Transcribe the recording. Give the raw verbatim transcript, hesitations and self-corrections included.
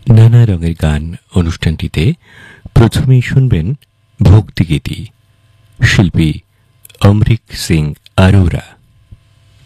নানা রঙের গান অনুষ্ঠানটিতে প্রথমেই শুনবেন ভক্তিগীতি, শিল্পী অমরিক সিং আরোরা।